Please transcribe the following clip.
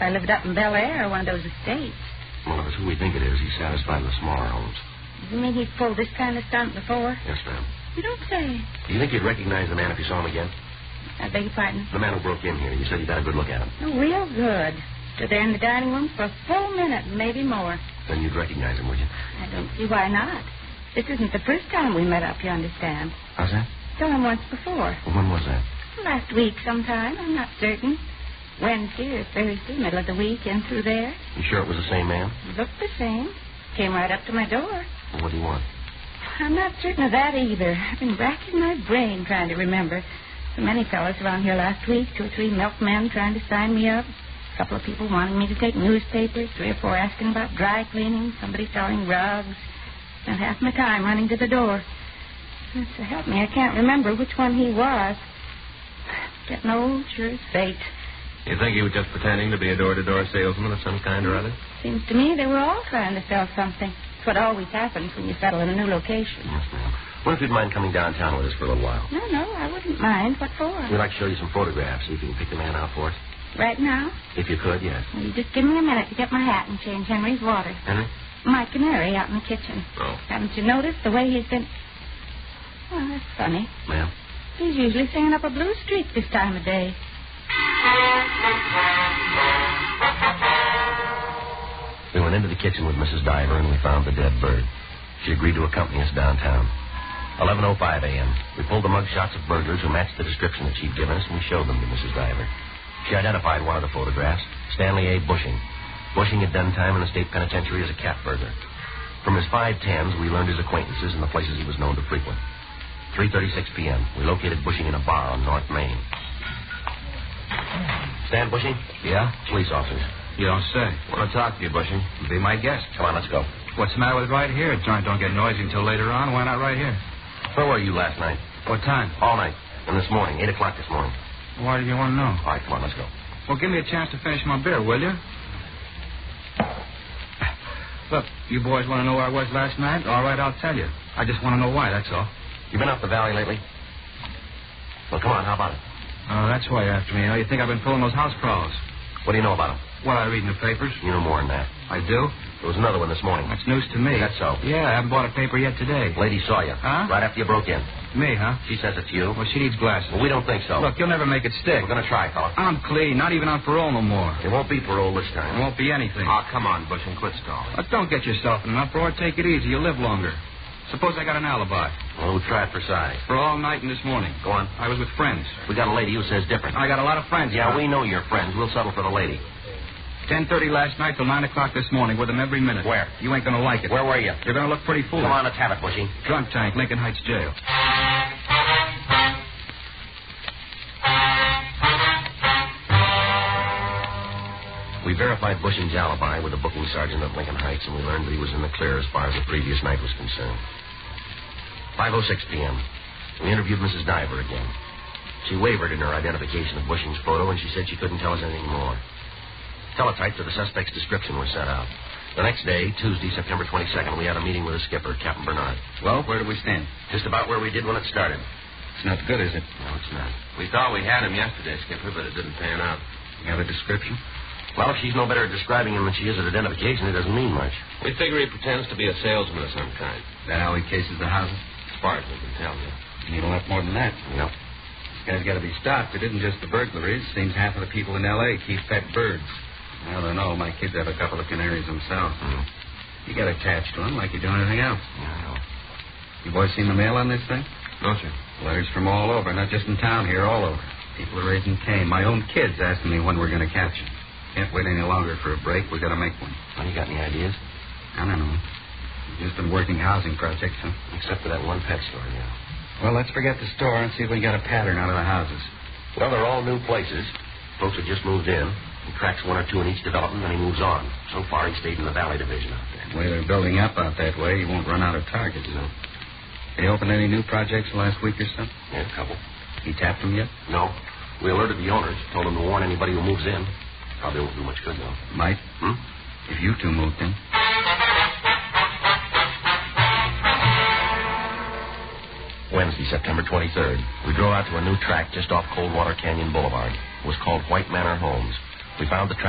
I lived up in Bel Air or one of those estates. Well, if it's who we think it is, he's satisfied with smaller homes. You mean he's pulled this kind of stunt before? Yes, ma'am. You don't say. Do you think you'd recognize the man if you saw him again? I beg your pardon? The man who broke in here. You said you got a good look at him. Oh, real good. Stood there in the dining room for a full minute, maybe more. Then you'd recognize him, would you? I don't see why not. This isn't the first time we met up, you understand. How's that? Saw him once before. Well, when was that? Last week sometime, I'm not certain. Wednesday or Thursday, middle of the week, in through there. You sure it was the same man? Looked the same. Came right up to my door. Well, what do you want? I'm not certain of that either. I've been racking my brain trying to remember. So many fellas around here last week, 2 or 3 milkmen trying to sign me up. A couple of people wanting me to take newspapers, 3 or 4 asking about dry cleaning, somebody selling rugs. Spent half my time running to the door. So help me, I can't remember which one he was. Getting old, sure as fate. You think he was just pretending to be a door-to-door salesman of some kind or other? Seems to me they were all trying to sell something. It's what always happens when you settle in a new location. Yes, ma'am. What if you'd mind coming downtown with us for a little while? No, I wouldn't mind. What for? We'd like to show you some photographs, see if you can pick the man out for us. Right now? If you could, yes. Well, you just give me a minute to get my hat and change Henry's water. Henry? My canary out in the kitchen. Oh. Haven't you noticed the way he's been... Oh, that's funny. Ma'am? He's usually singing up a blues streak this time of day. We went into the kitchen with Mrs. Diver, and we found the dead bird. She agreed to accompany us downtown. 11:05 a.m. We pulled the mug shots of burglars who matched the description that she'd given us, and we showed them to Mrs. Diver. She identified one of the photographs, Stanley A. Bushing. Bushing had done time in the state penitentiary as a cat burglar. From his 510s, we learned his acquaintances and the places he was known to frequent. 3:36 p.m. We located Bushing in a bar on North Main. Stan Bushing? Yeah? Police officers. You don't say. Want to talk to you, Bushing. Be my guest. Come on, let's go. What's the matter with right here? Joint don't get noisy until later on. Why not right here? Where were you last night? What time? All night. And this morning, 8 o'clock this morning. Why do you want to know? All right, come on, let's go. Well, give me a chance to finish my beer, will you? Look, you boys want to know where I was last night? All right, I'll tell you. I just want to know why, that's all. You been up the valley lately? Well, come on, how about it? Oh, that's why you're after me. You think I've been pulling those house prowls? What do you know about them? What, I read in the papers? You know more than that. I do? There was another one this morning. That's news to me. That's so. Yeah, I haven't bought a paper yet today. Lady saw you. Huh? Right after you broke in. Me, huh? She says it's you. Well, she needs glasses. Well, we don't think so. Look, you'll never make it stick. We're going to try, fella. I'm clean, not even on parole no more. It won't be parole this It time. won't be anything. Oh, come on, Bushing. Quit stalling. Don't get yourself in an uproar. Take it easy. You'll live longer. Suppose I got an alibi. Well, we'll try it for size. For all night and this morning. Go on. I was with friends. We got a lady who says different. I got a lot of friends. Yeah, we know you're friends. We'll settle for the lady. 10:30 last night till 9 o'clock this morning with them every minute. Where? You ain't going to like it. Where were you? You're going to look pretty foolish. Come on, let's have it, Bushy. Drunk tank, Lincoln Heights Jail. We verified Bushing's alibi with the booking sergeant at Lincoln Heights, and we learned that he was in the clear as far as the previous night was concerned. 5:06 p.m. We interviewed Mrs. Diver again. She wavered in her identification of Bushing's photo, and she said she couldn't tell us anything more. Teletypes of the suspect's description were sent out. The next day, Tuesday, September 22nd, we had a meeting with the skipper, Captain Bernard. Well, where do we stand? Just about where we did when it started. It's not good, is it? No, it's not. We thought we had him yesterday, Skipper, but it didn't pan out. You have a description? Well, if she's no better at describing him than she is at identification, it doesn't mean much. We figure he pretends to be a salesman of some kind. That how he cases the houses? As far as we can tell, yeah. You need a lot more than that. No. This guy's got to be stopped. It isn't just the burglaries. Seems half of the people in L.A. keep pet birds. I don't know. My kids have a couple of canaries themselves. Mm. You get attached to them like you do anything else. Yeah, I know. You boys seen the mail on this thing? No, sir. Letters from all over, not just in town here, all over. People are raising Cain. My own kids asking me when we're going to catch him. Can't wait any longer for a break. We got to make one. Well, you got any ideas? I don't know. Just been working housing projects, huh? Except for that one pet store, yeah. Well, let's forget the store and see if we can get a pattern out of the houses. Well, they're all new places. Folks have just moved in. He cracks 1 or 2 in each development, and he moves on. So far, he stayed in the Valley Division out there. The way they're building up out that way, you won't run out of targets. No. They opened any new projects the last week or so? Yeah, a couple. He tapped them yet? No. We alerted the owners. Told them to warn anybody who moves in. Probably won't do much good, though. Might. If you two moved in. Wednesday, September 23rd. We drove out to a new track just off Coldwater Canyon Boulevard. It was called White Manor Homes. We found the track